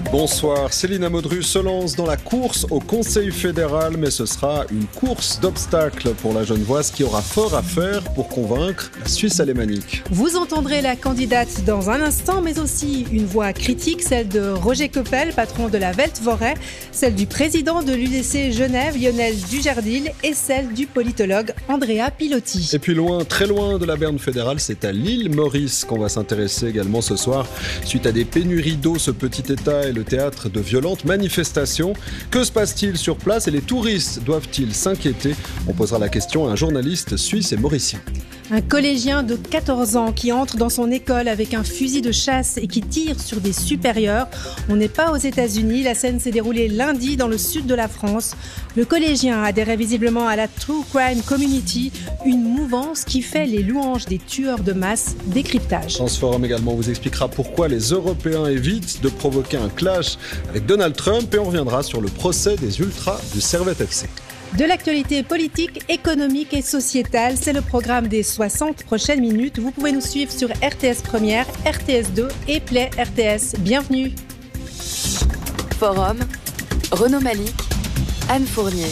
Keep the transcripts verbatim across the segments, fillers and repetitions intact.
Bonsoir, Céline Amodru se lance dans la course au Conseil fédéral, mais ce sera une course d'obstacles pour la Genevoise qui aura fort à faire pour convaincre la Suisse alémanique. Vous entendrez la candidate dans un instant, mais aussi une voix critique, celle de Roger Coppel, patron de la Weltwoche, celle du président de l'U D C Genève, Lionel Dujardil, et celle du politologue Andrea Pilotti. Et puis loin, très loin de la Berne fédérale, c'est à l'île Maurice qu'on va s'intéresser également ce soir. Suite à des pénuries d'eau, ce petit État est le théâtre de violentes manifestations. Que se passe-t-il sur place et les touristes doivent-ils s'inquiéter? On posera la question à un journaliste suisse et mauricien. Un collégien de quatorze ans qui entre dans son école avec un fusil de chasse et qui tire sur des supérieurs. On n'est pas aux États-Unis. La scène s'est déroulée lundi dans le sud de la France. Le collégien adhérait visiblement à la True Crime Community, une mouvance qui fait les louanges des tueurs de masse. Décryptage. Dans ce forum également, on vous expliquera pourquoi les Européens évitent de provoquer un clash avec Donald Trump et on reviendra sur le procès des Ultras du Servette F C. De l'actualité politique, économique et sociétale, c'est le programme des soixante prochaines minutes. Vous pouvez nous suivre sur R T S Première, R T S deux et Play R T S. Bienvenue. Forum, Renaud Malik, Anne Fournier.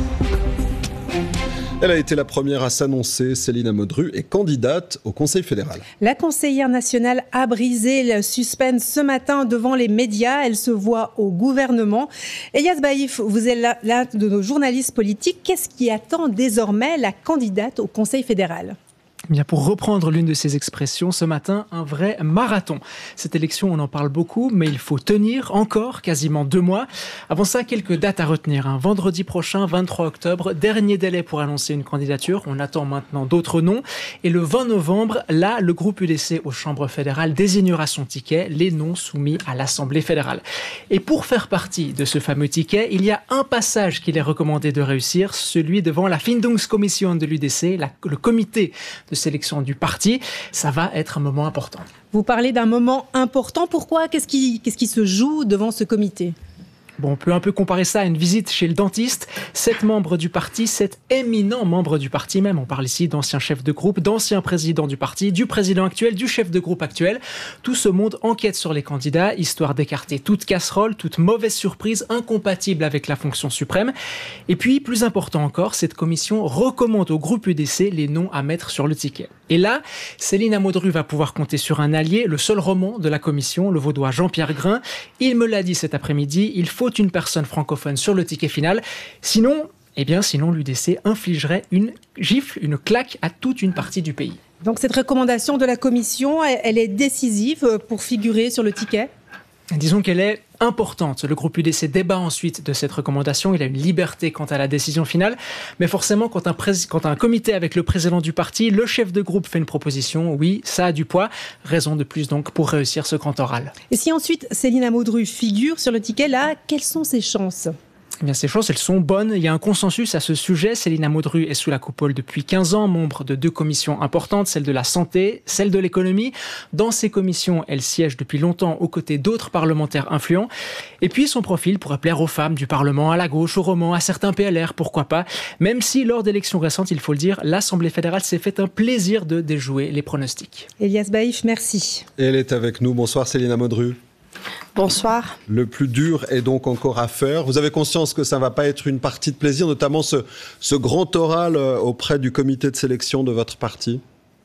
Elle a été la première à s'annoncer. Céline Amodru est candidate au Conseil fédéral. La conseillère nationale a brisé le suspense ce matin devant les médias. Elle se voit au gouvernement. Elias Baïf, vous êtes l'un de nos journalistes politiques. Qu'est-ce qui attend désormais la candidate au Conseil fédéral ? Bien, pour reprendre l'une de ces expressions, ce matin, un vrai marathon. Cette élection, on en parle beaucoup, mais il faut tenir encore quasiment deux mois. Avant ça, quelques dates à retenir. Hein. Vendredi prochain, vingt-trois octobre, dernier délai pour annoncer une candidature. On attend maintenant d'autres noms. Et le vingt novembre, là, le groupe U D C aux chambres fédérales désignera son ticket, les noms soumis à l'Assemblée fédérale. Et pour faire partie de ce fameux ticket, il y a un passage qu'il est recommandé de réussir, celui devant la Findungskommission de l'U D C, la, le comité de sélection du parti. Ça va être un moment important. Vous parlez d'un moment important. Pourquoi ? Qu'est-ce qui, qu'est-ce qui se joue devant ce comité ? Bon, on peut un peu comparer ça à une visite chez le dentiste. Sept membres du parti, sept éminents membres du parti même. On parle ici d'anciens chefs de groupe, d'anciens présidents du parti, du président actuel, du chef de groupe actuel. Tout ce monde enquête sur les candidats, histoire d'écarter toute casserole, toute mauvaise surprise incompatible avec la fonction suprême. Et puis, plus important encore, cette commission recommande au groupe U D C les noms à mettre sur le ticket. Et là, Céline Amodru va pouvoir compter sur un allié, le seul roman de la commission, le vaudois Jean-Pierre Grain. Il me l'a dit cet après-midi, il faut une personne francophone sur le ticket final. Sinon, eh bien, sinon l'U D C infligerait une gifle, une claque à toute une partie du pays. Donc cette recommandation de la commission, elle est décisive pour figurer sur le ticket ? Disons qu'elle est importante. Le groupe U D C débat ensuite de cette recommandation. Il a une liberté quant à la décision finale. Mais forcément, quand un, pré- quand un comité avec le président du parti, le chef de groupe fait une proposition, oui, ça a du poids. Raison de plus donc pour réussir ce grand oral. Et si ensuite Céline Amodru figure sur le ticket, là, quelles sont ses chances ? Eh bien, ces choses, elles sont bonnes. Il y a un consensus à ce sujet. Céline Amodru est sous la coupole depuis quinze ans, membre de deux commissions importantes, celle de la santé, celle de l'économie. Dans ces commissions, elle siège depuis longtemps aux côtés d'autres parlementaires influents. Et puis, son profil pourrait plaire aux femmes du Parlement, à la gauche, au roman, à certains P L R, pourquoi pas. Même si, lors d'élections récentes, il faut le dire, l'Assemblée fédérale s'est fait un plaisir de déjouer les pronostics. Elias Baïf, merci. Et elle est avec nous. Bonsoir Céline Amodru. Bonsoir. Le plus dur est donc encore à faire. Vous avez conscience que ça ne va pas être une partie de plaisir, notamment ce, ce grand oral auprès du comité de sélection de votre parti ?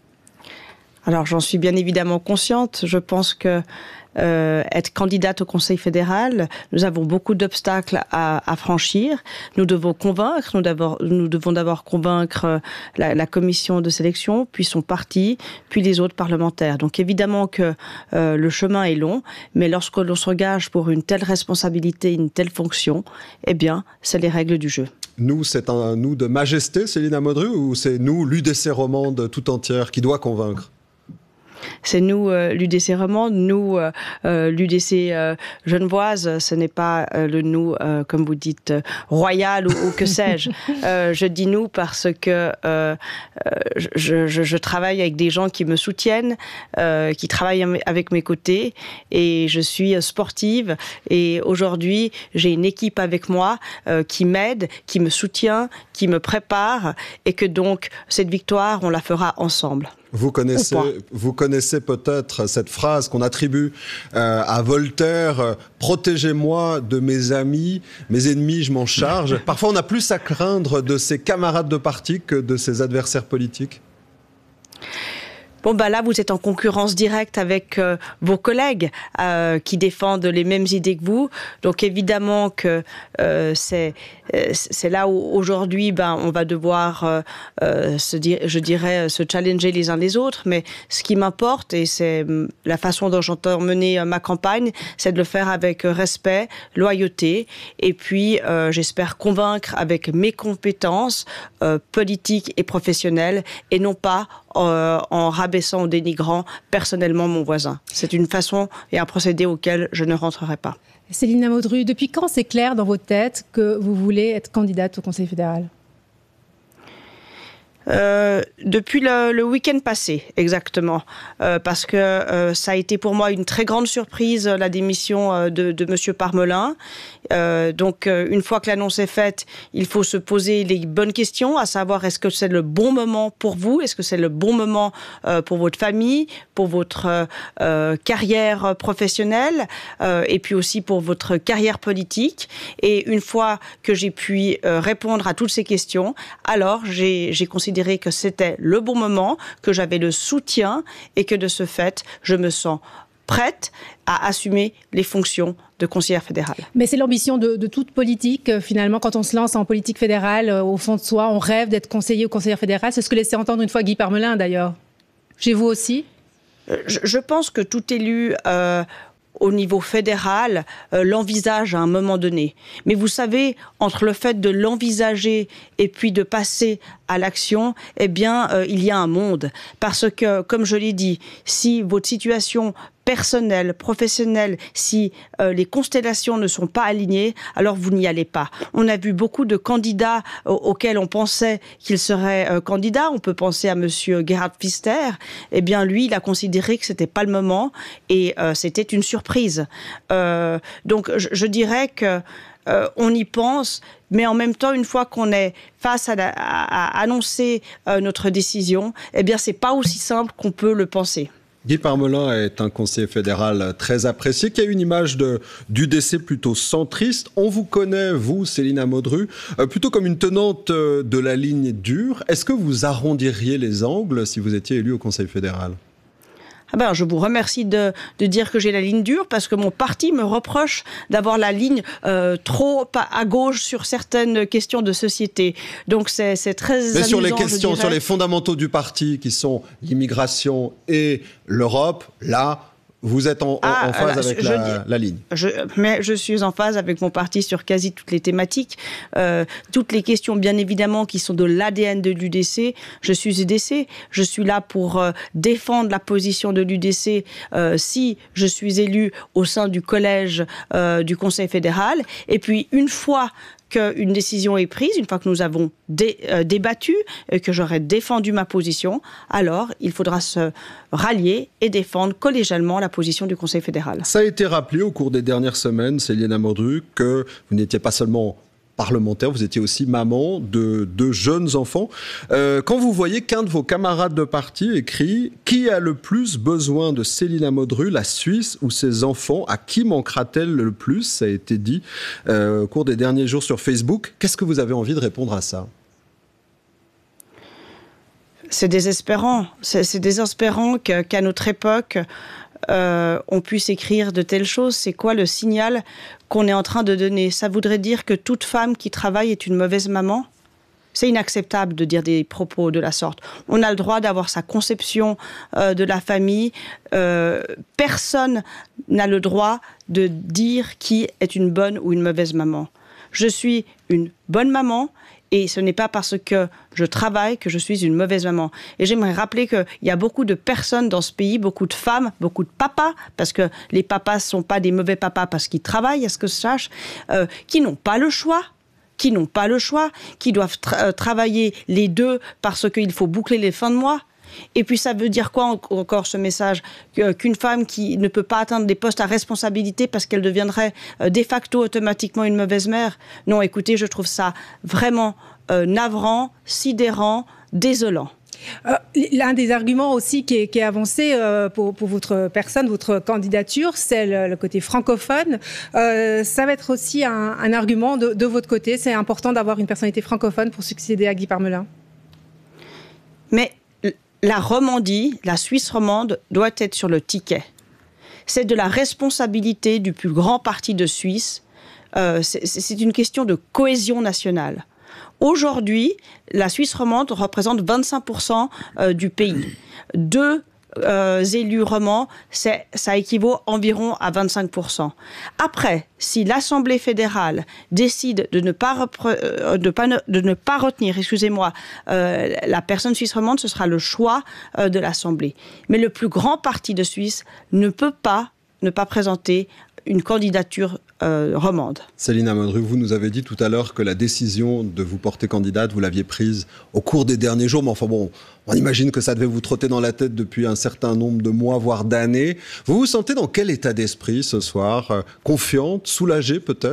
Alors j'en suis bien évidemment consciente. Je pense que euh, être candidate au Conseil fédéral, nous avons beaucoup d'obstacles à, à franchir. Nous devons convaincre, nous, d'abord, nous devons d'abord convaincre la, la commission de sélection, puis son parti, puis les autres parlementaires. Donc évidemment que euh, le chemin est long, mais lorsque l'on s'engage pour une telle responsabilité, une telle fonction, eh bien, c'est les règles du jeu. Nous, c'est un nous de majesté, Céline Amodru, ou c'est nous, l'U D C romande tout entière, qui doit convaincre ? C'est nous, euh, l'U D C romande, nous, euh, euh, l'U D C euh, genevoise, ce n'est pas euh, le nous, euh, comme vous dites, euh, royal ou, ou que sais-je. Euh, je dis nous parce que euh, je, je, je travaille avec des gens qui me soutiennent, euh, qui travaillent avec mes côtés, et je suis sportive. Et aujourd'hui, j'ai une équipe avec moi euh, qui m'aide, qui me soutient, qui me prépare, et que donc, cette victoire, on la fera ensemble. Vous connaissez, vous connaissez peut-être cette phrase qu'on attribue euh, à Voltaire, euh, « Protégez-moi de mes amis, mes ennemis, je m'en charge ». Parfois, on a plus à craindre de ses camarades de parti que de ses adversaires politiques. Bon, bah là, vous êtes en concurrence directe avec euh, vos collègues euh, qui défendent les mêmes idées que vous. Donc, évidemment que euh, c'est, c'est là où, aujourd'hui, ben, on va devoir, euh, euh, se dire, je dirais, se challenger les uns les autres. Mais ce qui m'importe, et c'est la façon dont j'entends mener euh, ma campagne, c'est de le faire avec respect, loyauté, et puis, euh, j'espère convaincre avec mes compétences euh, politiques et professionnelles, et non pas euh, en rabaissant ou dénigrant personnellement mon voisin. C'est une façon et un procédé auquel je ne rentrerai pas. Céline Amodru, depuis quand c'est clair dans votre tête que vous voulez être candidate au Conseil fédéral ? Euh, depuis le, le week-end passé, exactement, euh, parce que euh, ça a été pour moi une très grande surprise, la démission euh, de, de Monsieur Parmelin. Euh, donc, euh, une fois que l'annonce est faite, il faut se poser les bonnes questions, à savoir est-ce que c'est le bon moment pour vous, est-ce que c'est le bon moment euh, pour votre famille, pour votre euh, carrière professionnelle, euh, et puis aussi pour votre carrière politique. Et une fois que j'ai pu euh, répondre à toutes ces questions, alors j'ai, j'ai considéré que c'était le bon moment, que j'avais le soutien et que de ce fait, je me sens prête à assumer les fonctions de conseillère fédérale. Mais c'est l'ambition de, de toute politique. Finalement, quand on se lance en politique fédérale, au fond de soi, on rêve d'être conseiller ou conseillère fédérale. C'est ce que laissait entendre une fois Guy Parmelin, d'ailleurs. Chez vous aussi ? je, je pense que tout élu euh, au niveau fédéral euh, l'envisage à un moment donné. Mais vous savez, entre le fait de l'envisager et puis de passer à l'action, eh bien, euh, il y a un monde. Parce que, comme je l'ai dit, si votre situation personnelle, professionnelle, si euh, les constellations ne sont pas alignées, alors vous n'y allez pas. On a vu beaucoup de candidats euh, auxquels on pensait qu'ils seraient euh, candidats. On peut penser à Monsieur Gerhard Pfister. Eh bien, lui, il a considéré que c'était pas le moment et euh, c'était une surprise. Euh, donc, je, je dirais que Euh, on y pense, mais en même temps, une fois qu'on est face à, la, à, à annoncer euh, notre décision, eh bien, c'est pas aussi simple qu'on peut le penser. Guy Parmelin est un conseiller fédéral très apprécié, qui a une image de, d'U D C plutôt centriste. On vous connaît, vous, Céline Amodru, euh, plutôt comme une tenante de la ligne dure. Est-ce que vous arrondiriez les angles si vous étiez élu au Conseil fédéral ? Ah ben, je vous remercie de, de dire que j'ai la ligne dure parce que mon parti me reproche d'avoir la ligne euh, trop à gauche sur certaines questions de société. Donc c'est, c'est très Mais amusant, sur les questions, je sur les fondamentaux du parti qui sont l'immigration et l'Europe, là, vous êtes en, ah, en phase là, avec je, la, je, la ligne. Je, mais je suis en phase avec mon parti sur quasi toutes les thématiques. Euh, toutes les questions, bien évidemment, qui sont de l'A D N de l'U D C. Je suis U D C. Je suis là pour euh, défendre la position de l'U D C euh, si je suis élu au sein du collège euh, du Conseil fédéral. Et puis, une fois qu'une décision est prise, une fois que nous avons dé, euh, débattu, et que j'aurai défendu ma position, alors il faudra se rallier et défendre collégialement la position du Conseil fédéral. Ça a été rappelé au cours des dernières semaines, Céline Amodru, que vous n'étiez pas seulement parlementaire, vous étiez aussi maman de deux jeunes enfants. Euh, quand vous voyez qu'un de vos camarades de parti écrit « Qui a le plus besoin de Céline Amodru, la Suisse ou ses enfants? À qui manquera-t-elle le plus ?» Ça a été dit euh, au cours des derniers jours sur Facebook. Qu'est-ce que vous avez envie de répondre à ça ? C'est désespérant. C'est, c'est désespérant que, qu'à notre époque, Euh, on puisse écrire de telles choses. C'est quoi le signal qu'on est en train de donner? Ça voudrait dire que toute femme qui travaille est une mauvaise maman? C'est inacceptable de dire des propos de la sorte. On a le droit d'avoir sa conception euh, de la famille. Euh, personne n'a le droit de dire qui est une bonne ou une mauvaise maman. Je suis une bonne maman. Et ce n'est pas parce que je travaille que je suis une mauvaise maman. Et j'aimerais rappeler qu'il y a beaucoup de personnes dans ce pays, beaucoup de femmes, beaucoup de papas, parce que les papas ne sont pas des mauvais papas parce qu'ils travaillent, à ce que je sache, euh, qui n'ont pas le choix. qui n'ont pas le choix, qui doivent tra- travailler les deux parce qu'il faut boucler les fins de mois. Et puis ça veut dire quoi encore ce message ? Qu'une femme qui ne peut pas atteindre des postes à responsabilité parce qu'elle deviendrait de facto automatiquement une mauvaise mère ? Non, écoutez, je trouve ça vraiment euh, navrant, sidérant, désolant. Euh, l'un des arguments aussi qui est, qui est avancé euh, pour, pour votre personne, votre candidature, c'est le, le côté francophone. Euh, ça va être aussi un, un argument de, de votre côté. C'est important d'avoir une personnalité francophone pour succéder à Guy Parmelin. Mais la Romandie, la Suisse romande, doit être sur le ticket. C'est de la responsabilité du plus grand parti de Suisse. Euh, c'est, c'est une question de cohésion nationale. Aujourd'hui, la Suisse romande représente vingt-cinq pour cent du pays. Deux euh, élus romans, c'est, ça équivaut environ à vingt-cinq pour cent. Après, si l'Assemblée fédérale décide de ne pas, repre, de pas, de ne pas retenir, excusez-moi, euh, la personne suisse romande, ce sera le choix euh, de l'Assemblée. Mais le plus grand parti de Suisse ne peut pas ne pas présenter une candidature euh, romande. Céline Amodru, vous nous avez dit tout à l'heure que la décision de vous porter candidate, vous l'aviez prise au cours des derniers jours, mais enfin bon, on imagine que ça devait vous trotter dans la tête depuis un certain nombre de mois, voire d'années. Vous vous sentez dans quel état d'esprit ce soir ? Confiante, soulagée peut-être ?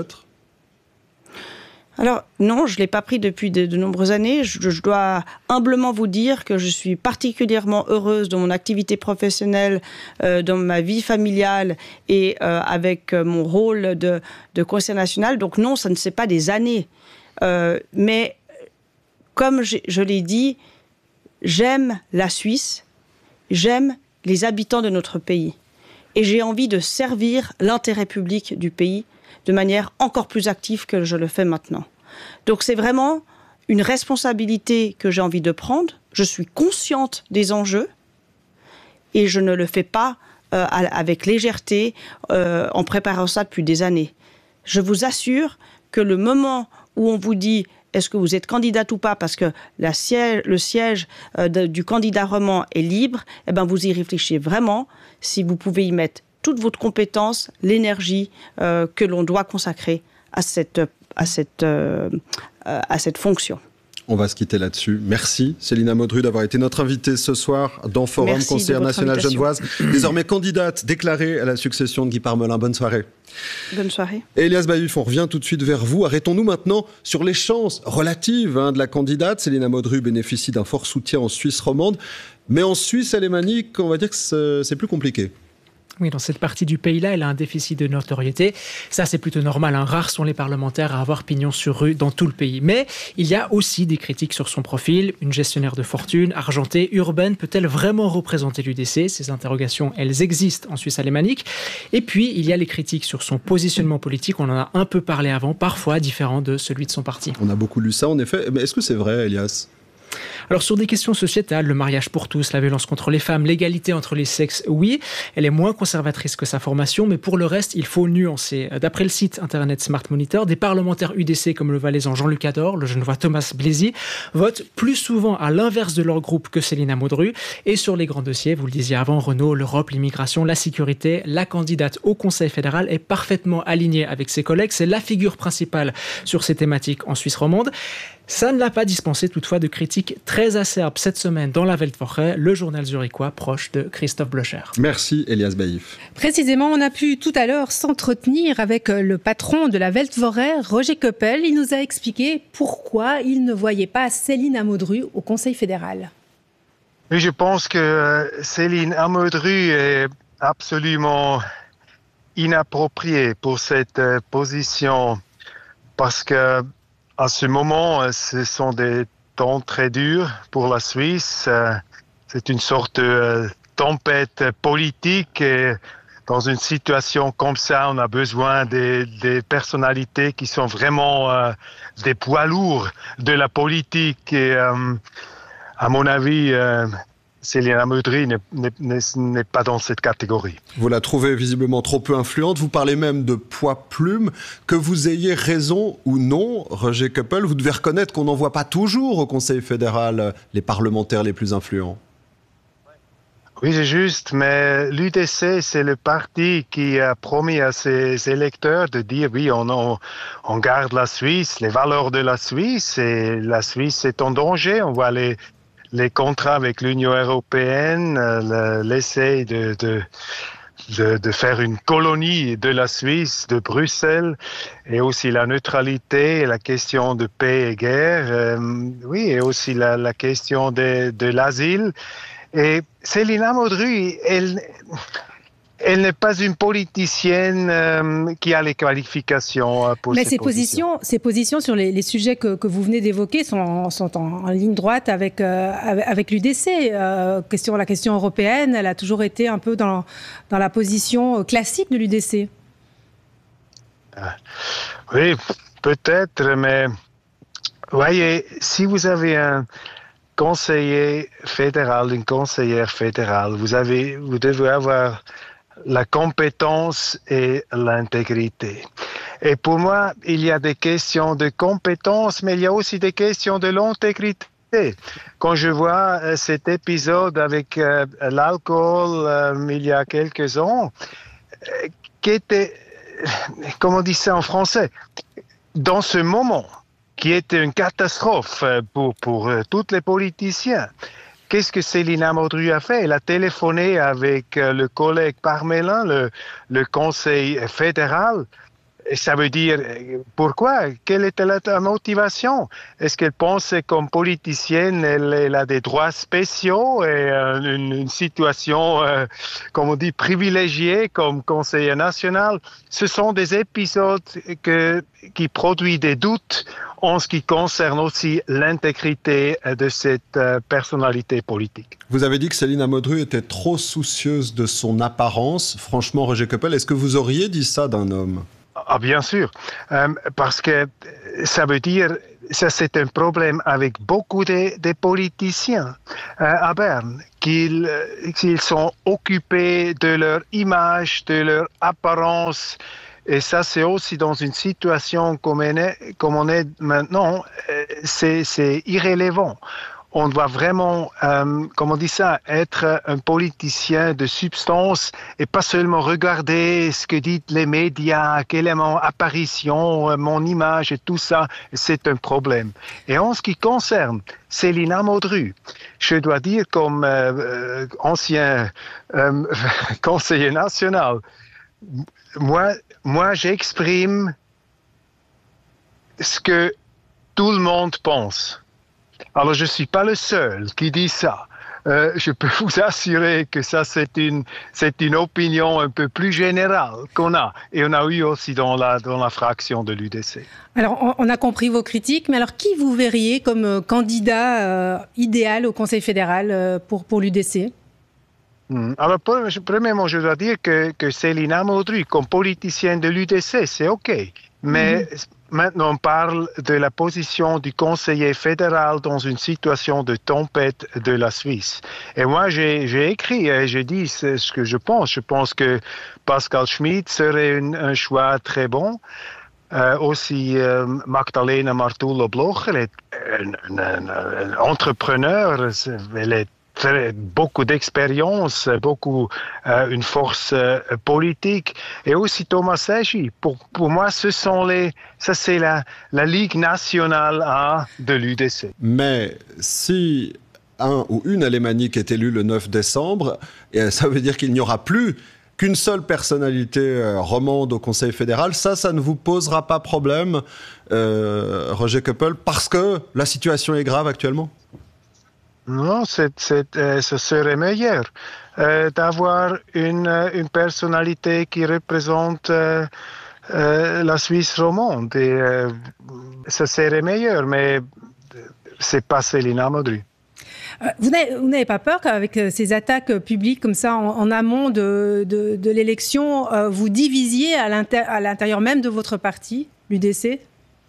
Alors non, je ne l'ai pas pris depuis de, de nombreuses années. Je, je dois humblement vous dire que je suis particulièrement heureuse de mon activité professionnelle, euh, dans ma vie familiale et euh, avec euh, mon rôle de, de conseiller national. Donc non, ça ne c'est pas des années. Euh, mais comme je, je l'ai dit, j'aime la Suisse, j'aime les habitants de notre pays. Et j'ai envie de servir l'intérêt public du pays de manière encore plus active que je le fais maintenant. Donc c'est vraiment une responsabilité que j'ai envie de prendre. Je suis consciente des enjeux et je ne le fais pas euh, avec légèreté euh, en préparant ça depuis des années. Je vous assure que le moment où on vous dit est-ce que vous êtes candidate ou pas parce que la siège, le siège euh, de, du candidat roman est libre, eh ben vous y réfléchissez vraiment si vous pouvez y mettre toute votre compétence, l'énergie euh, que l'on doit consacrer à cette, à cette, euh, à cette fonction. On va se quitter là-dessus. Merci Céline Amodru d'avoir été notre invitée ce soir dans Forum, Merci conseillère nationale genevoise, désormais candidate déclarée à la succession de Guy Parmelin. Bonne soirée. Bonne soirée. Et Elias Baïf, on revient tout de suite vers vous. Arrêtons-nous maintenant sur les chances relatives hein, de la candidate. Céline Amodru bénéficie d'un fort soutien en Suisse romande, mais en Suisse alémanique, on va dire que c'est, c'est plus compliqué. Oui, dans cette partie du pays-là, elle a un déficit de notoriété. Ça, c'est plutôt normal. Hein. Rares sont les parlementaires à avoir pignon sur rue dans tout le pays. Mais il y a aussi des critiques sur son profil. Une gestionnaire de fortune, argentée, urbaine, peut-elle vraiment représenter l'U D C ? Ces interrogations, elles existent en Suisse alémanique. Et puis, il y a les critiques sur son positionnement politique. On en a un peu parlé avant, parfois différent de celui de son parti. On a beaucoup lu ça, en effet. Mais est-ce que c'est vrai, Elias ? Alors sur des questions sociétales, le mariage pour tous, la violence contre les femmes, l'égalité entre les sexes, oui, elle est moins conservatrice que sa formation, mais pour le reste, il faut nuancer. D'après le site internet Smart Monitor, des parlementaires U D C comme le valaisan Jean-Luc Ador, le genevois Thomas Blaisy, votent plus souvent à l'inverse de leur groupe que Céline Amodru. Et sur les grands dossiers, vous le disiez avant, Renault, l'Europe, l'immigration, la sécurité, la candidate au Conseil fédéral est parfaitement alignée avec ses collègues. C'est la figure principale sur ces thématiques en Suisse romande. Ça ne l'a pas dispensé toutefois de critiques très acerbes cette semaine dans la Weltwoche, le journal zurichois proche de Christophe Blocher. Merci Elias Baïf. Précisément, on a pu tout à l'heure s'entretenir avec le patron de la Weltwoche, Roger Koppel. Il nous a expliqué pourquoi il ne voyait pas Céline Amodru au Conseil fédéral. Oui, je pense que Céline Amodru est absolument inappropriée pour cette position parce que à ce moment, ce sont des temps très durs pour la Suisse. C'est une sorte de tempête politique et dans une situation comme ça, on a besoin des, des personnalités qui sont vraiment euh, des poids lourds de la politique. Et euh, à mon avis, euh, Céline Amodru n'est, n'est, n'est pas dans cette catégorie. Vous la trouvez visiblement trop peu influente. Vous parlez même de poids-plume. Que vous ayez raison ou non, Roger Koppel, vous devez reconnaître qu'on n'envoie pas toujours au Conseil fédéral les parlementaires les plus influents. Oui, c'est juste, mais l'U D C, c'est le parti qui a promis à ses électeurs de dire oui, on, on, on garde la Suisse, les valeurs de la Suisse, et la Suisse est en danger. On voit les les contrats avec l'Union européenne, euh, l'essai de, de, de, de faire une colonie de la Suisse, de Bruxelles, et aussi la neutralité, la question de paix et guerre, euh, oui, et aussi la, la question de, de l'asile. Et Céline Amodru, elle, elle n'est pas une politicienne euh, qui a les qualifications euh, pour Mais ces ses positions. positions, ses positions sur les, les sujets que, que vous venez d'évoquer sont en, sont en, en ligne droite avec, euh, avec l'U D C. Euh, question, la question européenne, elle a toujours été un peu dans, dans la position classique de l'U D C. Ah, oui, peut-être, mais voyez, si vous avez un conseiller fédéral, une conseillère fédérale, vous, avez, vous devez avoir la compétence et l'intégrité. Et pour moi, il y a des questions de compétence, mais il y a aussi des questions de l'intégrité. Quand je vois euh, cet épisode avec euh, l'alcool euh, il y a quelques ans, euh, qui était, comment on dit ça en français, dans ce moment, qui était une catastrophe pour, pour euh, tous les politiciens. Qu'est-ce que Céline Amodru a fait? Elle a téléphoné avec euh, le collègue Parmelin, le, le conseil fédéral. Et ça veut dire, pourquoi? Quelle était la, la motivation? Est-ce qu'elle pensait comme politicienne, elle, elle a des droits spéciaux et euh, une, une situation, euh, comme on dit, privilégiée comme conseiller national? Ce sont des épisodes que, qui produisent des doutes en ce qui concerne aussi l'intégrité de cette euh, personnalité politique. Vous avez dit que Céline Amodru était trop soucieuse de son apparence. Franchement, Roger Koppel, est-ce que vous auriez dit ça d'un homme? Ah, bien sûr, euh, parce que ça veut dire, ça c'est un problème avec beaucoup de, de politiciens euh, à Berne, qu'ils, qu'ils sont occupés de leur image, de leur apparence. Et ça, c'est aussi dans une situation comme on est, comme on est maintenant, euh, c'est, c'est irrélevant. On doit vraiment, euh, comment on dit ça, être un politicien de substance et pas seulement regarder ce que disent les médias, quelle est mon apparition, mon image et tout ça. C'est un problème. Et en ce qui concerne Céline Amodru, je dois dire comme euh, ancien euh, conseiller national, moi, moi j'exprime ce que tout le monde pense. Alors, je ne suis pas le seul qui dit ça. Euh, je peux vous assurer que ça, c'est une, c'est une opinion un peu plus générale qu'on a. Et on a eu aussi dans la, dans la fraction de l'U D C. Alors, on, on a compris vos critiques, mais alors qui vous verriez comme euh, candidat euh, idéal au Conseil fédéral euh, pour, pour l'U D C? Mmh. Alors, premièrement, je dois dire que, que Céline Amodru, comme politicienne de l'U D C, c'est OK. Mais... Mmh. Maintenant, on parle de la position du conseiller fédéral dans une situation de tempête de la Suisse. Et moi, j'ai, j'ai écrit et j'ai dit ce que je pense. Je pense que Pascal Schmid serait une, un choix très bon. Euh, aussi, euh, Magdalena Martullo-Bloch, elle est un, un, un entrepreneur. Elle est très, beaucoup d'expérience, beaucoup euh, une force euh, politique, et aussi Thomas Segi. Pour, pour moi, ce sont les, ça c'est la, la Ligue nationale A de l'U D C. Mais si un ou une alémanique est élu le neuf décembre, et ça veut dire qu'il n'y aura plus qu'une seule personnalité euh, romande au Conseil fédéral, ça, ça ne vous posera pas problème, euh, Roger Koppel, parce que la situation est grave actuellement? Non, c'est, c'est, euh, ce serait meilleur euh, d'avoir une, une personnalité qui représente euh, euh, la Suisse romande. Et euh, ce serait meilleur, mais c'est pas Céline Amodru. Vous n'avez, vous n'avez pas peur qu'avec ces attaques publiques comme ça en, en amont de, de, de l'élection, euh, vous divisiez à, l'inter, à l'intérieur même de votre parti, l'U D C?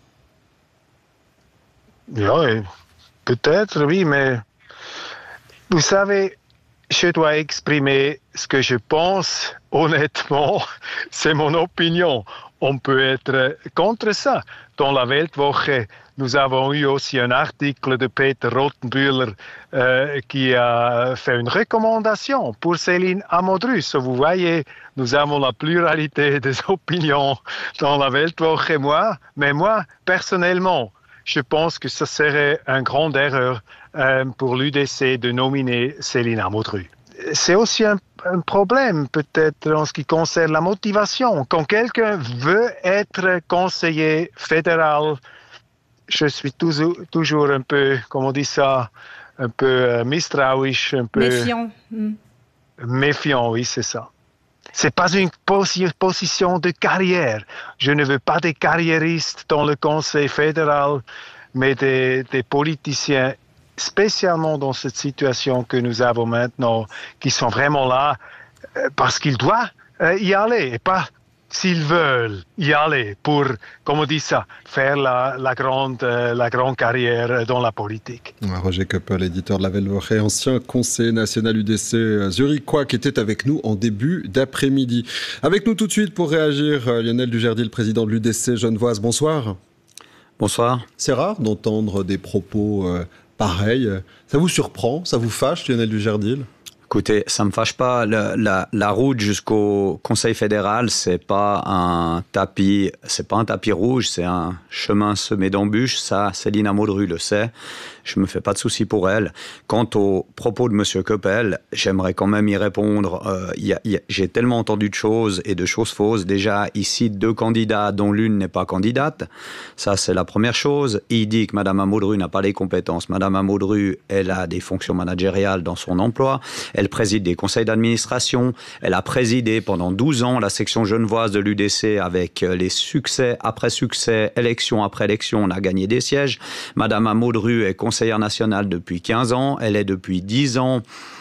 Oui, peut-être, oui, mais... Vous savez, je dois exprimer ce que je pense. Honnêtement, c'est mon opinion. On peut être contre ça. Dans la Weltwoche, nous avons eu aussi un article de Peter Rottenbühler euh, qui a fait une recommandation pour Céline Amodru. Vous voyez, nous avons la pluralité des opinions dans la Weltwoche, moi. Mais moi, personnellement, je pense que ce serait une grande erreur euh, pour l'U D C de nominer Céline Amodru. C'est aussi un, un problème peut-être en ce qui concerne la motivation. Quand quelqu'un veut être conseiller fédéral, je suis toujours, toujours un peu, comment on dit ça, un peu euh, misstrauisch, un peu... Méfiant. Mm. Méfiant, oui, c'est ça. C'est pas une posi- position de carrière. Je ne veux pas des carriéristes dans le Conseil fédéral, mais des, des politiciens, spécialement dans cette situation que nous avons maintenant, qui sont vraiment là euh, parce qu'ils doivent euh, y aller et pas s'ils veulent y aller pour, comme on dit ça, faire la, la, grande, euh, la grande carrière dans la politique. Roger Koppel, éditeur de la Weltwoche, ancien conseiller national U D C zurichois, qui était avec nous en début d'après-midi. Avec nous tout de suite pour réagir, Lionel Dujardil, président de l'U D C genevoise. Bonsoir. Bonsoir. C'est rare d'entendre des propos euh, pareils. Ça vous surprend? Ça vous fâche, Lionel Dujardil? Écoutez, ça me fâche pas. Le, la, la route jusqu'au Conseil fédéral, c'est pas un tapis, c'est pas un tapis rouge, c'est un chemin semé d'embûches. Ça, Céline Amodru le sait. Je me fais pas de soucis pour elle. Quant aux propos de Monsieur Koppel, j'aimerais quand même y répondre. Euh, y a, y a, j'ai tellement entendu de choses et de choses fausses. Déjà, ici, deux candidats dont l'une n'est pas candidate. Ça, c'est la première chose. Il dit que Madame Amodru n'a pas les compétences. Madame Amodru, elle a des fonctions managériales dans son emploi. Elle préside des conseils d'administration. Elle a présidé pendant douze ans la section genevoise de l'U D C avec les succès après succès, élection après élection. On a gagné des sièges. Madame Amodru est conseillère nationale depuis quinze ans. Elle est depuis dix ans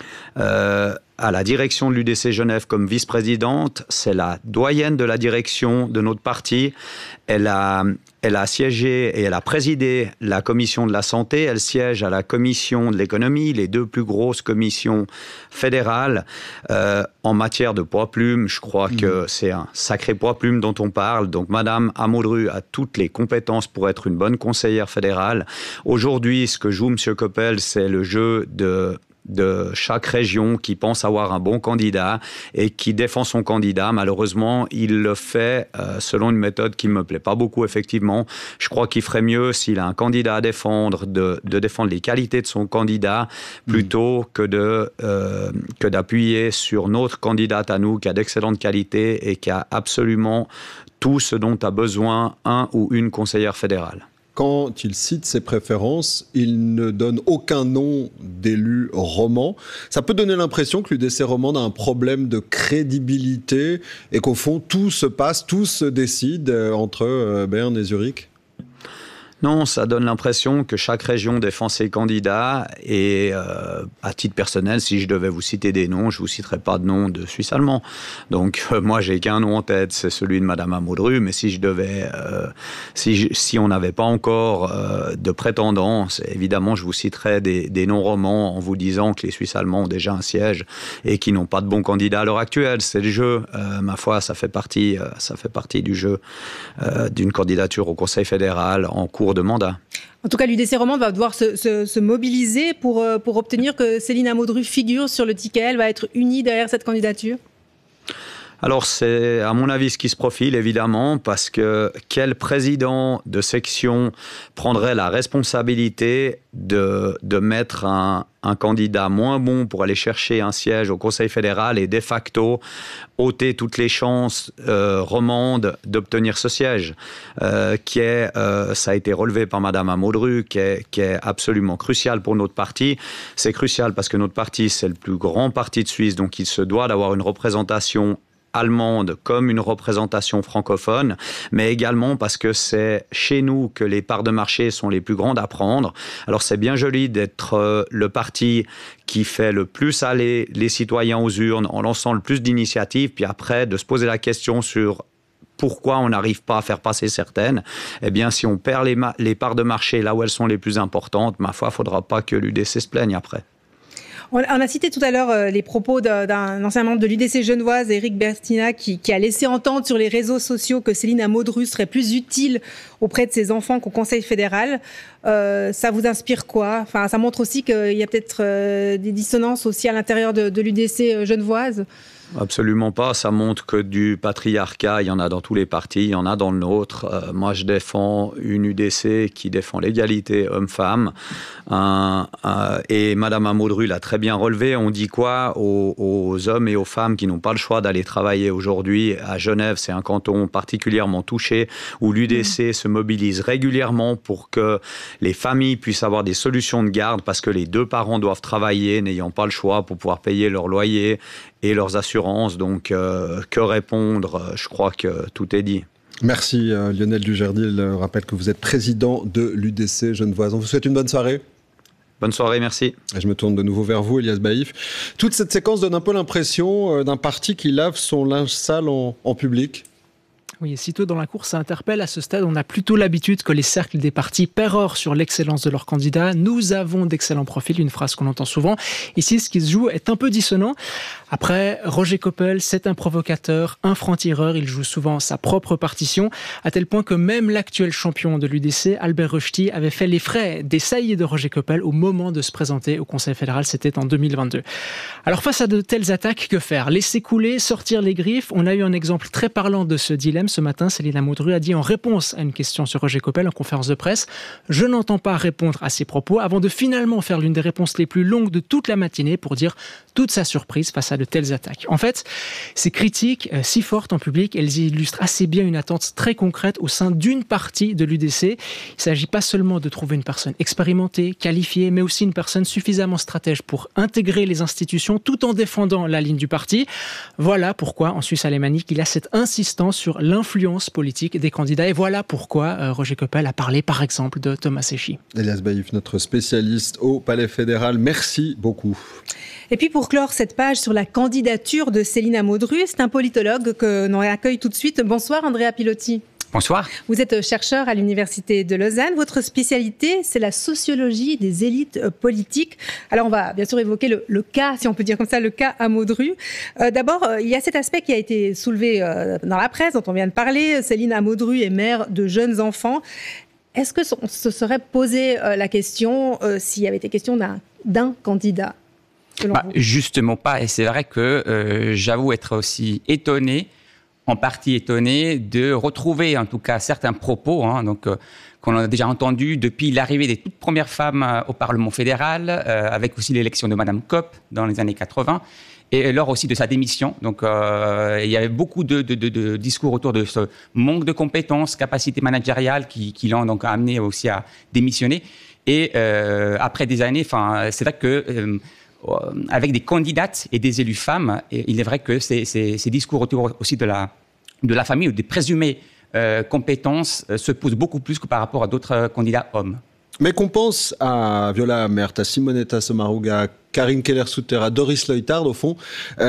euh, à la direction de l'U D C Genève comme vice-présidente. C'est la doyenne de la direction de notre parti. Elle a, elle a siégé et elle a présidé la commission de la santé. Elle siège à la commission de l'économie, les deux plus grosses commissions fédérales. Euh, en matière de poids-plume, je crois mmh. que c'est un sacré poids-plume dont on parle. Donc, Madame Amodru a toutes les compétences pour être une bonne conseillère fédérale. Aujourd'hui, ce que joue Monsieur Koppel, c'est le jeu de... de chaque région qui pense avoir un bon candidat et qui défend son candidat. Malheureusement, il le fait euh, selon une méthode qui ne me plaît pas beaucoup, effectivement. Je crois qu'il ferait mieux, s'il a un candidat à défendre, de, de défendre les qualités de son candidat plutôt mmh. que, de, euh, que d'appuyer sur notre candidate à nous qui a d'excellentes qualités et qui a absolument tout ce dont a besoin un ou une conseillère fédérale. Quand il cite ses préférences, il ne donne aucun nom d'élu roman. Ça peut donner l'impression que l'U D C romande a un problème de crédibilité et qu'au fond, tout se passe, tout se décide entre Berne et Zurich. Non, ça donne l'impression que chaque région défend ses candidats et euh, à titre personnel, si je devais vous citer des noms, je ne vous citerais pas de nom de Suisse allemand. Donc euh, moi, j'ai qu'un nom en tête, c'est celui de Madame Amodru, mais si je devais, euh, si, je, si on n'avait pas encore euh, de prétendants, évidemment, je vous citerais des, des noms romans en vous disant que les Suisses allemands ont déjà un siège et qui n'ont pas de bons candidats à l'heure actuelle. C'est le jeu, euh, ma foi, ça fait partie, euh, ça fait partie du jeu euh, d'une candidature au Conseil fédéral en cours de mandat. En tout cas, l'U D C romande va devoir se, se, se mobiliser pour, pour obtenir que Céline Amodru figure sur le ticket. Elle va être unie derrière cette candidature. Alors, c'est à mon avis ce qui se profile, évidemment, parce que quel président de section prendrait la responsabilité de, de mettre un, un candidat moins bon pour aller chercher un siège au Conseil fédéral et de facto ôter toutes les chances euh, romandes d'obtenir ce siège, euh, qui est, euh, ça a été relevé par Madame Amodru, qui est, qui est absolument crucial pour notre parti. C'est crucial parce que notre parti, c'est le plus grand parti de Suisse, donc il se doit d'avoir une représentation allemande comme une représentation francophone, mais également parce que c'est chez nous que les parts de marché sont les plus grandes à prendre. Alors c'est bien joli d'être le parti qui fait le plus aller les citoyens aux urnes en lançant le plus d'initiatives, puis après de se poser la question sur pourquoi on n'arrive pas à faire passer certaines. Eh bien, si on perd les, ma- les parts de marché là où elles sont les plus importantes, ma foi, il ne faudra pas que l'U D C se plaigne après. On a cité tout à l'heure euh, les propos d'un, d'un ancien membre de l'U D C genevoise, Éric Bertina, qui, qui a laissé entendre sur les réseaux sociaux que Céline Amodru serait plus utile auprès de ses enfants qu'au Conseil fédéral. Euh, ça vous inspire quoi? Enfin, ça montre aussi qu'il y a peut-être euh, des dissonances aussi à l'intérieur de, de l'U D C genevoise. absolument pas. Ça montre que du patriarcat, il y en a dans tous les partis, il y en a dans le nôtre. Euh, moi, je défends une U D C qui défend l'égalité homme-femme. Euh, euh, et Madame Amodru l'a très bien relevé. On dit quoi aux, aux hommes et aux femmes qui n'ont pas le choix d'aller travailler aujourd'hui à Genève? C'est un canton particulièrement touché où l'U D C mmh. se mobilise régulièrement pour que les familles puissent avoir des solutions de garde parce que les deux parents doivent travailler, n'ayant pas le choix pour pouvoir payer leur loyer et leurs assurances. Donc, euh, que répondre? Je crois que tout est dit. Merci euh, Lionel Dujardil. Je rappelle que vous êtes président de l'U D C Genevoise. On vous souhaite une bonne soirée. Bonne soirée, merci. Et je me tourne de nouveau vers vous, Elias Baïf. Toute cette séquence donne un peu l'impression euh, d'un parti qui lave son linge sale en, en public. Oui, et sitôt dans la course, ça interpelle. À ce stade, on a plutôt l'habitude que les cercles des partis pérorent sur l'excellence de leurs candidats. Nous avons d'excellents profils, une phrase qu'on entend souvent. Ici, ce qui se joue est un peu dissonant. Après, Roger Koppel, c'est un provocateur, un franc-tireur. Il joue souvent sa propre partition, à tel point que même l'actuel champion de l'U D C, Albert Rochety, avait fait les frais des saillies de Roger Koppel au moment de se présenter au Conseil fédéral. C'était en deux mille vingt-deux. Alors, face à de telles attaques, que faire? Laisser couler, sortir les griffes? On a eu un exemple très parlant de ce dilemme ce matin. Céline Amodru a dit en réponse à une question sur Roger Koppel en conférence de presse: je n'entends pas répondre à ses propos, avant de finalement faire l'une des réponses les plus longues de toute la matinée pour dire toute sa surprise face à de telles attaques. En fait, ces critiques euh, si fortes en public, elles illustrent assez bien une attente très concrète au sein d'une partie de l'U D C. Il ne s'agit pas seulement de trouver une personne expérimentée, qualifiée, mais aussi une personne suffisamment stratège pour intégrer les institutions tout en défendant la ligne du parti. Voilà pourquoi en Suisse alémanique, il y a cette insistance sur l'influence politique des candidats. Et voilà pourquoi euh, Roger Koppel a parlé par exemple de Thomas Séchy. Elias Baïf, notre spécialiste au Palais fédéral, merci beaucoup. Et puis pour clore cette page sur la candidature de Céline Amodru, c'est un politologue que l'on accueille tout de suite. Bonsoir Andrea Pilotti. Bonsoir. Vous êtes chercheur à l'Université de Lausanne. Votre spécialité, c'est la sociologie des élites politiques. Alors, on va bien sûr évoquer le, le cas, si on peut dire comme ça, le cas Amodru. Euh, d'abord, euh, il y a cet aspect qui a été soulevé euh, dans la presse, dont on vient de parler. Céline Amodru est mère de jeunes enfants. Est-ce que on se serait posé euh, la question euh, s'il y avait été question d'un, d'un candidat bah, Justement pas. Et c'est vrai que euh, j'avoue être aussi étonné, en partie étonné de retrouver en tout cas certains propos hein, donc, euh, qu'on a déjà entendus depuis l'arrivée des toutes premières femmes euh, au Parlement fédéral, euh, avec aussi l'élection de Madame Kopp dans les années quatre-vingts, et lors aussi de sa démission. Donc euh, il y avait beaucoup de, de, de, de discours autour de ce manque de compétences, capacité managériale qui, qui l'ont donc amené aussi à démissionner. Et euh, après des années, c'est vrai que... Euh, avec des candidates et des élus femmes, et il est vrai que ces, ces, ces discours autour aussi de la, de la famille ou des présumées euh, compétences euh, se posent beaucoup plus que par rapport à d'autres euh, candidats hommes. Mais qu'on pense à Viola Amherd, à Simonetta Sommaruga, à Karine Keller-Sutter, à Doris Leuthard, au fond,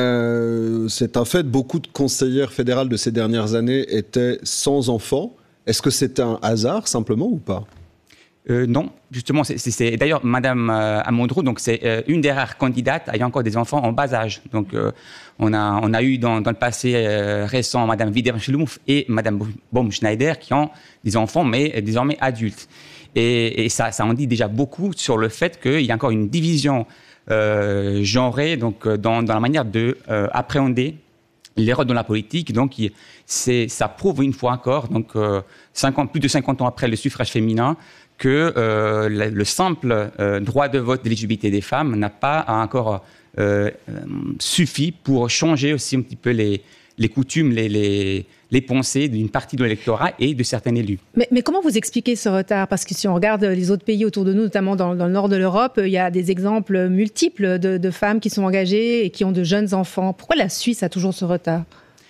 euh, c'est un fait, beaucoup de conseillères fédérales de ces dernières années étaient sans enfants. Est-ce que c'est un hasard, simplement, ou pas ? Euh, non, justement, c'est, c'est, c'est d'ailleurs Madame euh, Amodru, donc c'est euh, une des rares candidates ayant encore des enfants en bas âge. Donc euh, on a on a eu dans, dans le passé euh, récent Madame Wider-Schlumpf et Madame Baumschneider qui ont des enfants mais désormais adultes. Et, et ça ça en dit déjà beaucoup sur le fait qu'il y a encore une division euh, genrée donc dans dans la manière de euh, appréhender les rôles dans la politique. Donc c'est ça prouve une fois encore donc euh, cinquante plus de cinquante ans après le suffrage féminin que euh, le, le simple euh, droit de vote d'éligibilité des femmes n'a pas encore euh, euh, suffi pour changer aussi un petit peu les, les coutumes, les, les, les pensées d'une partie de l'électorat et de certains élus. Mais, mais comment vous expliquez ce retard ? Parce que si on regarde les autres pays autour de nous, notamment dans, dans le nord de l'Europe, il y a des exemples multiples de, de femmes qui sont engagées et qui ont de jeunes enfants. Pourquoi la Suisse a toujours ce retard ?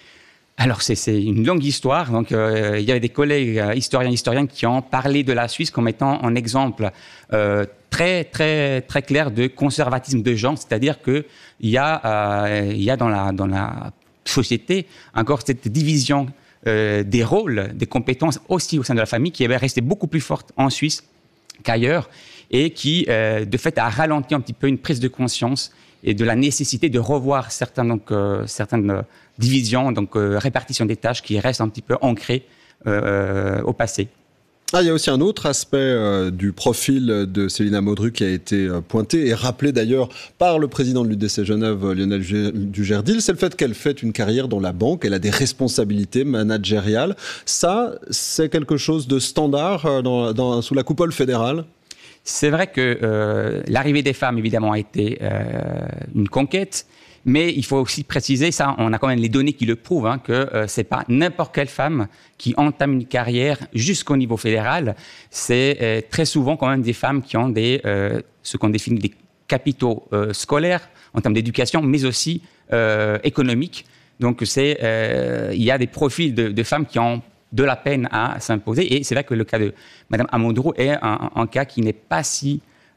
Alors, c'est, c'est une longue histoire. Donc, euh, il y avait des collègues euh, historiens et historiennes qui ont parlé de la Suisse comme étant un exemple euh, très, très, très clair de conservatisme de genre. C'est-à-dire qu'il y a, euh, il y a dans la, dans la société encore cette division euh, des rôles, des compétences aussi au sein de la famille qui est restée beaucoup plus forte en Suisse qu'ailleurs et qui, euh, de fait, a ralenti un petit peu une prise de conscience et de la nécessité de revoir certains, donc, euh, certaines euh, divisions, donc euh, répartition des tâches qui restent un petit peu ancrées euh, au passé. Ah, il y a aussi un autre aspect euh, du profil de Célina Modru qui a été euh, pointé et rappelé d'ailleurs par le président de l'U D C Genève, Lionel Dugerdil, c'est le fait qu'elle fait une carrière dans la banque, elle a des responsabilités managériales. Ça, c'est quelque chose de standard euh, dans, dans, sous la coupole fédérale? C'est vrai que euh, l'arrivée des femmes, évidemment, a été euh, une conquête. Mais il faut aussi préciser, ça, on a quand même les données qui le prouvent, hein, que euh, c'est pas n'importe quelle femme qui entame une carrière jusqu'au niveau fédéral. C'est euh, très souvent quand même des femmes qui ont des, euh, ce qu'on définit des capitaux euh, scolaires en termes d'éducation, mais aussi euh, économiques. Donc, c'est, euh, il y a des profils de, de femmes qui ont de la peine à s'imposer. Et c'est vrai que le cas de Mme Amodru est un, un cas qui n'est pas si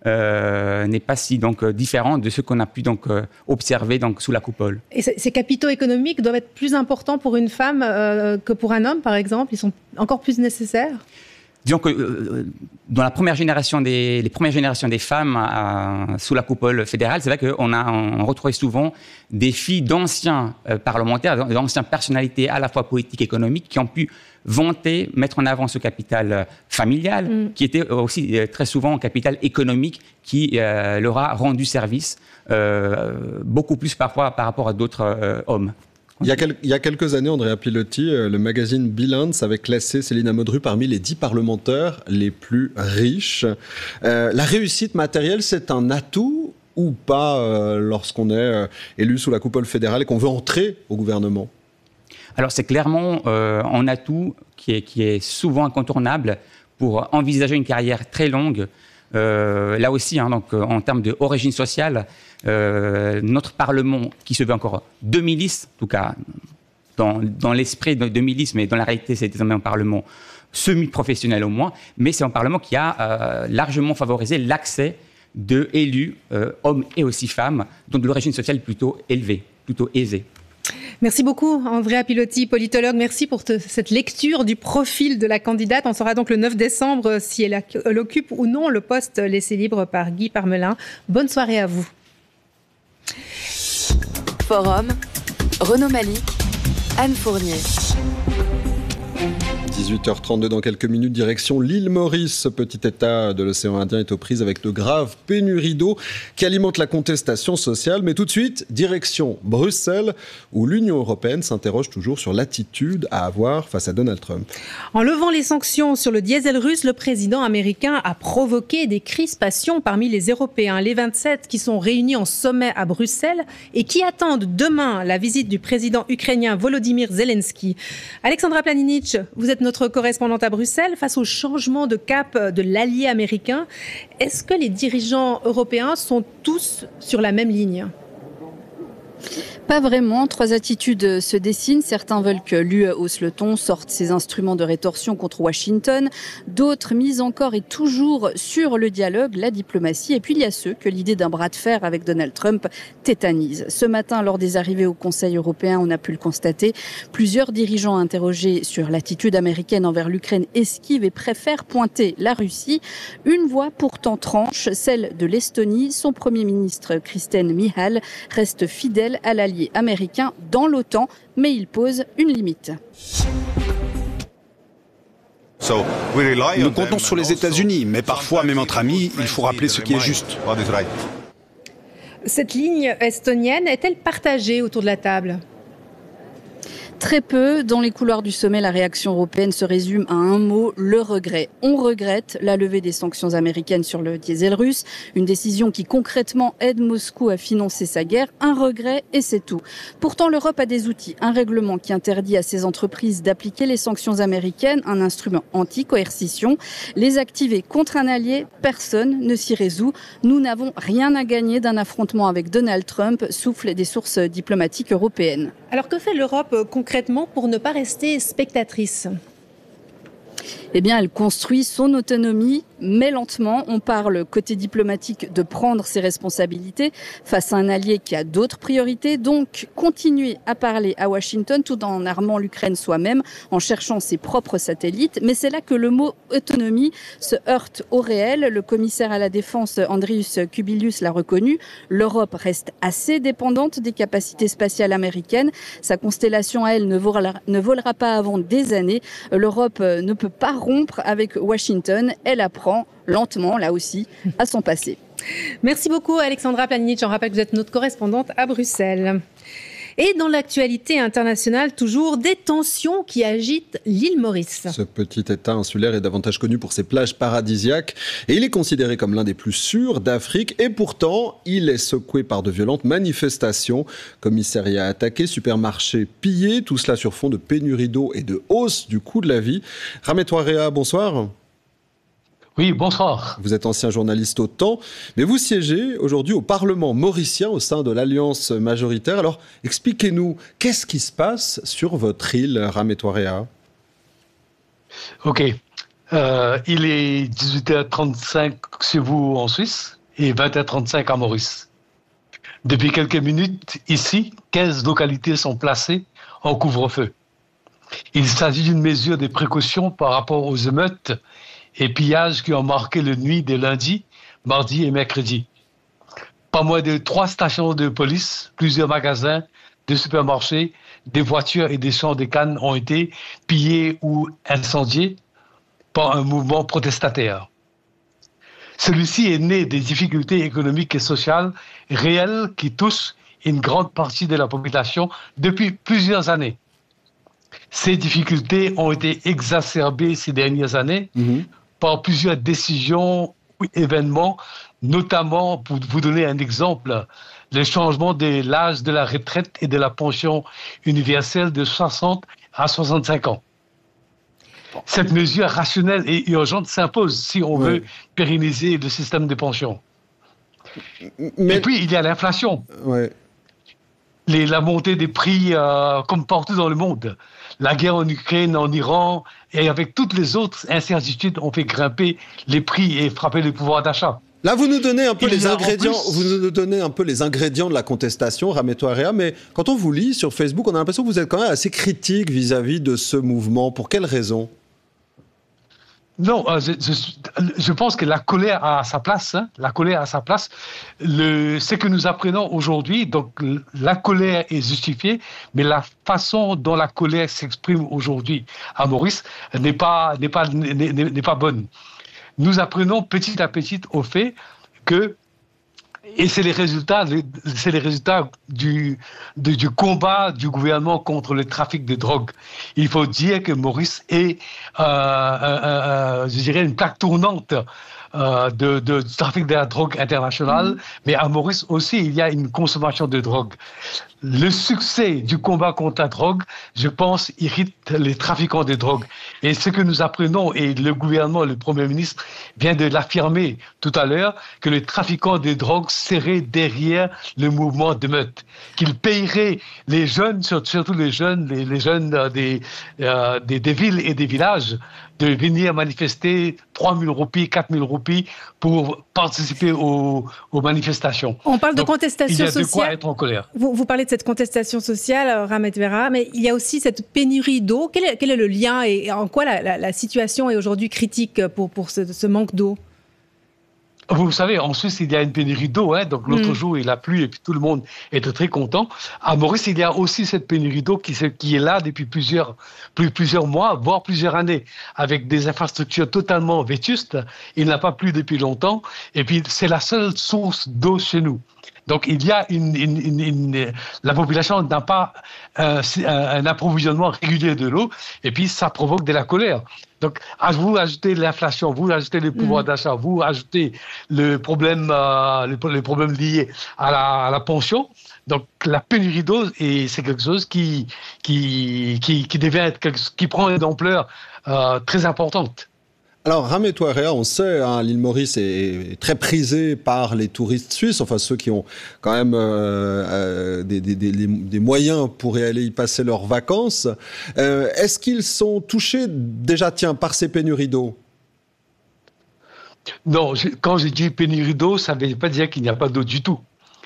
Euh, n'est pas si donc différent de ce qu'on a pu donc euh, observer donc sous la coupole. Et ces capitaux économiques doivent être plus importants pour une femme euh, que pour un homme, par exemple. Ils sont encore plus nécessaires. Disons que euh, dans la première génération des les premières générations des femmes euh, sous la coupole fédérale, c'est vrai qu'on a on retrouvait souvent des filles d'anciens euh, parlementaires, d'anciennes personnalités à la fois politiques et économiques qui ont pu vanter, mettre en avant ce capital familial, mm. qui était aussi euh, très souvent un capital économique qui euh, leur a rendu service euh, beaucoup plus parfois par rapport à d'autres euh, hommes. Il y, a quel, il y a quelques années, Andrea Pilotti, euh, le magazine Bilance avait classé Célina Modru parmi les dix parlementaires les plus riches. Euh, la réussite matérielle, c'est un atout ou pas euh, lorsqu'on est euh, élu sous la coupole fédérale et qu'on veut entrer au gouvernement? Alors c'est clairement euh, un atout qui est, qui est souvent incontournable pour envisager une carrière très longue. Euh, là aussi, hein, donc, en termes d'origine sociale, euh, notre Parlement, qui se veut encore deux millistes, en tout cas dans, dans l'esprit de deux millistes, mais dans la réalité c'est désormais un Parlement semi-professionnel au moins, mais c'est un Parlement qui a euh, largement favorisé l'accès de élus, euh, hommes et aussi femmes, dont de l'origine sociale plutôt élevée, plutôt aisée. Merci beaucoup, Andrea Pilotti, politologue. Merci pour te, cette lecture du profil de la candidate. On saura donc le neuf décembre si elle, elle occupe ou non le poste laissé libre par Guy Parmelin. Bonne soirée à vous. Forum, Renaud Malik, Anne Fournier. dix-huit heures trente-deux dans quelques minutes, direction l'île Maurice. Ce petit état de l'océan Indien est aux prises avec de graves pénuries d'eau qui alimentent la contestation sociale. Mais tout de suite, direction Bruxelles, où l'Union européenne s'interroge toujours sur l'attitude à avoir face à Donald Trump. En levant les sanctions sur le diesel russe, le président américain a provoqué des crispations parmi les Européens. Les vingt-sept qui sont réunis en sommet à Bruxelles et qui attendent demain la visite du président ukrainien Volodymyr Zelensky. Alexandra Planinitch, vous êtes notre correspondante à Bruxelles. Face au changement de cap de l'allié américain, est-ce que les dirigeants européens sont tous sur la même ligne ? Pas vraiment. Trois attitudes se dessinent. Certains veulent que l'U E hausse le ton, sorte ses instruments de rétorsion contre Washington. D'autres misent encore et toujours sur le dialogue, la diplomatie. Et puis il y a ceux que l'idée d'un bras de fer avec Donald Trump tétanise. Ce matin, lors des arrivées au Conseil européen, on a pu le constater. Plusieurs dirigeants interrogés sur l'attitude américaine envers l'Ukraine esquivent et préfèrent pointer la Russie. Une voix pourtant tranche, celle de l'Estonie. Son Premier ministre, Kristen Michal, reste fidèle à l'allié américain dans l'OTAN, mais il pose une limite. Nous comptons sur les États-Unis, mais parfois, même entre amis, il faut rappeler ce qui est juste. Cette ligne estonienne est-elle partagée autour de la table ? Très peu. Dans les couloirs du sommet, la réaction européenne se résume à un mot, le regret. On regrette la levée des sanctions américaines sur le diesel russe, une décision qui concrètement aide Moscou à financer sa guerre. Un regret et c'est tout. Pourtant, l'Europe a des outils. Un règlement qui interdit à ses entreprises d'appliquer les sanctions américaines, un instrument anti-coercition. Les activer contre un allié, personne ne s'y résout. Nous n'avons rien à gagner d'un affrontement avec Donald Trump, soufflent des sources diplomatiques européennes. Alors que fait l'Europe concrètement pour ne pas rester spectatrice ? Eh bien, elle construit son autonomie, mais lentement. On parle, côté diplomatique, de prendre ses responsabilités face à un allié qui a d'autres priorités. Donc, continuer à parler à Washington tout en armant l'Ukraine soi-même, en cherchant ses propres satellites. Mais c'est là que le mot autonomie se heurte au réel. Le commissaire à la défense, Andrius Kubilius, l'a reconnu. L'Europe reste assez dépendante des capacités spatiales américaines. Sa constellation à elle ne volera, ne volera pas avant des années. L'Europe ne peut pas rompre avec Washington. Elle apprend lentement, là aussi, à s'en passer. Merci beaucoup Alexandra Planinic. Je rappelle que vous êtes notre correspondante à Bruxelles. Et dans l'actualité internationale, toujours des tensions qui agitent l'île Maurice. Ce petit État insulaire est davantage connu pour ses plages paradisiaques et il est considéré comme l'un des plus sûrs d'Afrique. Et pourtant, il est secoué par de violentes manifestations. Commissariats attaqués, supermarchés pillés, tout cela sur fond de pénurie d'eau et de hausse du coût de la vie. Ramet Touarea, bonsoir. Oui, bonsoir. Vous êtes ancien journaliste au Temps, mais vous siégez aujourd'hui au Parlement mauricien au sein de l'Alliance majoritaire. Alors, expliquez-nous, qu'est-ce qui se passe sur votre île, Ramet Touarea ? Ok. Euh, il est dix-huit heures trente-cinq chez vous en Suisse et vingt heures trente-cinq à Maurice. Depuis quelques minutes, ici, quinze localités sont placées en couvre-feu. Il s'agit d'une mesure de précaution par rapport aux émeutes et pillages qui ont marqué la nuit de lundi, mardi et mercredi. Pas moins de trois stations de police, plusieurs magasins, des supermarchés, des voitures et des champs de canne ont été pillés ou incendiés par un mouvement protestataire. Celui-ci est né des difficultés économiques et sociales réelles qui touchent une grande partie de la population depuis plusieurs années. Ces difficultés ont été exacerbées ces dernières années mmh. par plusieurs décisions ou événements, notamment, pour vous donner un exemple, le changement de l'âge de la retraite et de la pension universelle de soixante à soixante-cinq ans. Cette mesure rationnelle et urgente s'impose si on oui. veut pérenniser le système de pension. Mais... Et puis, il y a l'inflation. Ouais. Les, la montée des prix euh, comme partout dans le monde. La guerre en Ukraine, en Iran, et avec toutes les autres incertitudes, ont fait grimper les prix et frapper le pouvoir d'achat. Là, vous nous donnez un peu les ingrédients, plus... vous nous donnez un peu les ingrédients de la contestation, Ramet Touarea, mais quand on vous lit sur Facebook, on a l'impression que vous êtes quand même assez critique vis-à-vis de ce mouvement. Pour quelles raisons ? Non, euh, je, je, je pense que la colère a sa place. Hein, la colère a sa place. Le, ce que nous apprenons aujourd'hui, donc la colère est justifiée, mais la façon dont la colère s'exprime aujourd'hui à Maurice n'est pas, n'est pas, n'est, n'est pas bonne. Nous apprenons petit à petit au fait que, et c'est les résultats, c'est les résultats du, du, du combat du gouvernement contre le trafic de drogue. Il faut dire que Maurice est, euh, euh, euh, je dirais, une plaque tournante euh, de, de, du trafic de la drogue internationale, mmh. mais à Maurice aussi, il y a une consommation de drogue. Le succès du combat contre la drogue, je pense, irrite les trafiquants de drogue. Et ce que nous apprenons, et le gouvernement, le Premier ministre, vient de l'affirmer tout à l'heure, que les trafiquants de drogue seraient derrière le mouvement de meute, qu'ils paieraient les jeunes, surtout les jeunes, les, les jeunes des, euh, des, des villes et des villages, de venir manifester trois mille roupies, quatre mille roupies pour participer aux, aux manifestations. On parle Donc, de contestation sociale. Il y a de quoi être en colère. Vous, vous parlez de cette contestation sociale, Ramet Touarea, mais il y a aussi cette pénurie d'eau. Quel est, quel est le lien et en quoi la, la, la situation est aujourd'hui critique pour, pour ce, ce manque d'eau ? Vous savez, en Suisse, il y a une pénurie d'eau. Hein, donc, l'autre mmh. jour, il a plu et puis tout le monde était très content. À Maurice, il y a aussi cette pénurie d'eau qui, qui est là depuis plusieurs, plus, plusieurs mois, voire plusieurs années, avec des infrastructures totalement vétustes. Il n'a pas plu depuis longtemps. Et puis, c'est la seule source d'eau chez nous. Donc, il y a une, une, une, une la population n'a pas euh, un approvisionnement régulier de l'eau, et puis ça provoque de la colère. Donc, vous ajoutez l'inflation, vous ajoutez le pouvoir mmh. d'achat, vous ajoutez le problème, euh, les, les problèmes liés à la, à la pension. Donc, la pénurie d'eau, et c'est quelque chose qui, qui, qui, qui devient quelque, qui prend une ampleur euh, très importante. Alors, Ramet Touarea, on sait, hein, l'île Maurice est très prisée par les touristes suisses, enfin ceux qui ont quand même euh, euh, des, des, des, des moyens pour y aller y passer leurs vacances. Euh, est-ce qu'ils sont touchés déjà, tiens, par ces pénuries d'eau ? Non, quand j'ai dit pénurie d'eau, ça ne veut pas dire qu'il n'y a pas d'eau du tout.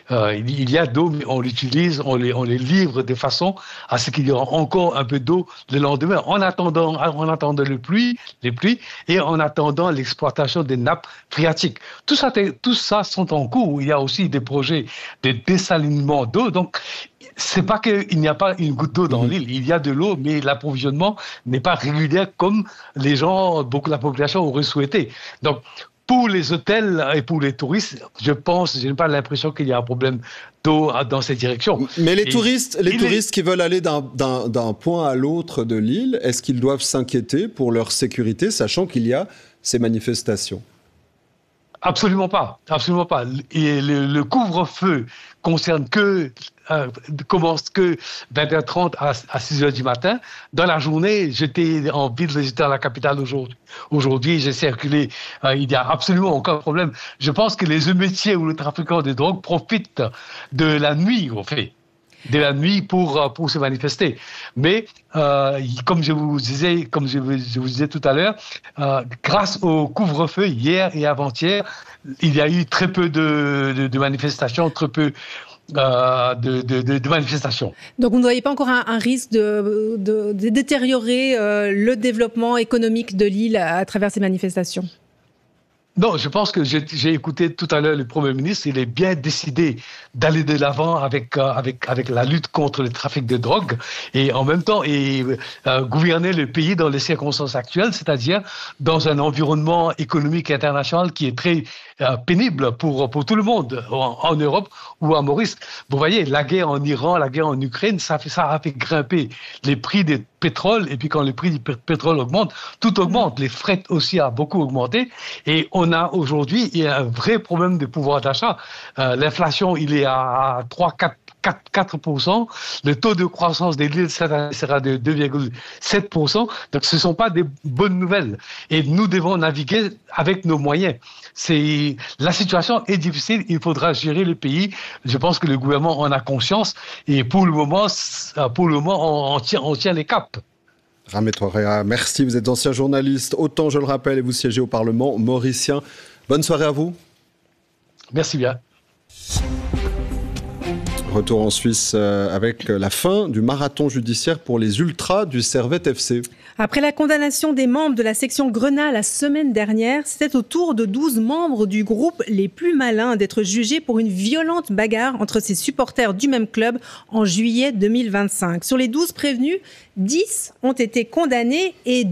Euh, il y a d'eau, mais on l'utilise, on les, on les livre de façon à ce qu'il y aura encore un peu d'eau le lendemain, en attendant, en attendant le pluie, les pluies et en attendant l'exploitation des nappes phréatiques. Tout ça, tout ça sont en cours. Il y a aussi des projets de dessalement d'eau. Donc, c'est pas qu'il n'y a pas une goutte d'eau dans mmh. l'île. Il y a de l'eau, mais l'approvisionnement n'est pas régulier comme les gens, beaucoup de la population auraient souhaité. Donc, pour les hôtels et pour les touristes, je pense, je n'ai pas l'impression qu'il y a un problème d'eau dans cette direction. Mais les et, touristes, les touristes est... qui veulent aller d'un, d'un, d'un point à l'autre de l'île, est-ce qu'ils doivent s'inquiéter pour leur sécurité, sachant qu'il y a ces manifestations ? Absolument pas, absolument pas. Et le, le couvre-feu concerne que euh, commence que vingt heures trente à, à six heures du matin. Dans la journée, j'étais en ville, j'étais à la capitale aujourd'hui. Aujourd'hui, j'ai circulé. Euh, il n'y a absolument aucun problème. Je pense que les émeutiers ou les trafiquants de drogue profitent de la nuit, en fait. de la nuit pour, pour se manifester. Mais, euh, comme je vous disais, comme je, je vous disais tout à l'heure, euh, grâce au couvre-feu hier et avant-hier, il y a eu très peu de, de, de manifestations, très peu euh, de, de, de, de manifestations. Donc, vous ne voyez pas encore un, un risque de, de, de détériorer euh, le développement économique de l'île à, à travers ces manifestations ? Non, je pense que j'ai, j'ai écouté tout à l'heure le Premier ministre. Il est bien décidé d'aller de l'avant avec, euh, avec, avec la lutte contre le trafic de drogue et en même temps et, euh, gouverner le pays dans les circonstances actuelles, c'est-à-dire dans un environnement économique international qui est très euh, pénible pour, pour tout le monde, en, en Europe ou à Maurice. Vous voyez, la guerre en Iran, la guerre en Ukraine, ça, fait, ça a fait grimper les prix des pétrole, et puis quand le prix du pétrole augmente, tout augmente. Les frais aussi a beaucoup augmenté, et on a aujourd'hui, il y a un vrai problème de pouvoir d'achat. Euh, l'inflation, il est à trois, quatre pour cent. Le taux de croissance des l'île sera de deux virgule sept pour cent. Donc, ce ne sont pas des bonnes nouvelles. Et nous devons naviguer avec nos moyens. C'est, la situation est difficile. Il faudra gérer le pays. Je pense que le gouvernement en a conscience. Et pour le moment, pour le moment, on, on tient, on tient les caps. Ramé Touaréa, merci. Vous êtes ancien journaliste. Autant, je le rappelle, et vous siégez au Parlement mauricien. Bonne soirée à vous. Merci bien. Retour en Suisse avec la fin du marathon judiciaire pour les Ultras du Servette F C. Après la condamnation des membres de la section Grenat la semaine dernière, c'était au tour de douze membres du groupe les plus malins d'être jugés pour une violente bagarre entre ses supporters du même club en juillet deux mille vingt-cinq. Sur les douze prévenus, dix ont été condamnés et